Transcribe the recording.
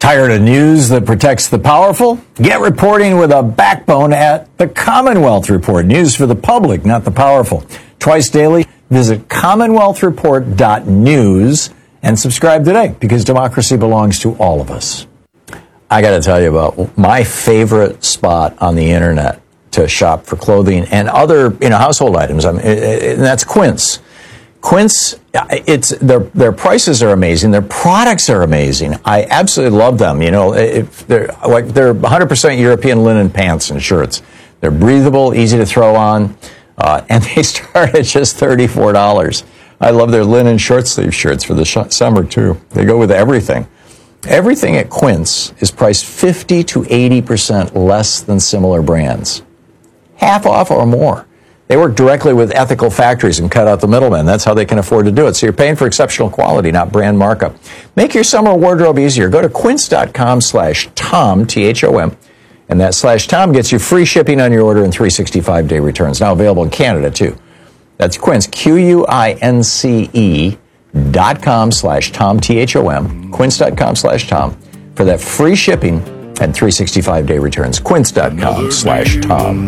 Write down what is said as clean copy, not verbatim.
Tired of news that protects the powerful? Get reporting with a backbone at the Commonwealth Report. News for the public, not the powerful. Twice daily, visit commonwealthreport.news and subscribe today, because democracy belongs to all of us. I got to tell you about my favorite spot on the internet to shop for clothing and other, household items. And that's Quince. Quince, their prices are amazing. Their products are amazing. I absolutely love them. They're 100% European linen pants and shirts. They're breathable, easy to throw on, and they start at just $34. I love their linen short sleeve shirts for the summer too. They go with everything. Everything at Quince is priced 50 to 80% less than similar brands. Half off or more. They work directly with ethical factories and cut out the middlemen. That's how they can afford to do it. So you're paying for exceptional quality, not brand markup. Make your summer wardrobe easier. Go to quince.com/Tom, T-H-O-M, and that /Tom gets you free shipping on your order and 365-day returns. Now available in Canada, too. That's Quince, QUINCE.com/Tom, T-H-O-M, quince.com/Tom, for that free shipping and 365-day returns. Quince.com/Tom.